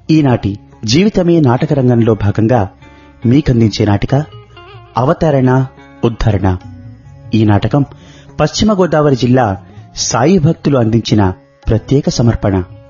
ఈనాటి జీవితమే నాటకరంగంలో భాగంగా మీకందించే నాటిక అవతరణ ఉద్ధరణ. ఈ నాటకం పశ్చిమ గోదావరి జిల్లా సాయి భక్తులు అందించిన ప్రత్యేక సమర్పణ.